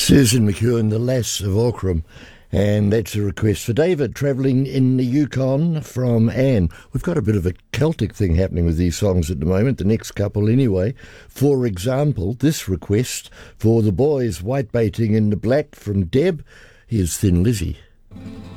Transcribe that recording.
Susan McEwen, The Lass of Aughrim, and that's a request for David, travelling in the Yukon from Anne. We've got a bit of a Celtic thing happening with these songs at the moment, the next couple anyway. For example, this request for the boys whitebaiting in the black from Deb. Here's Thin Lizzy.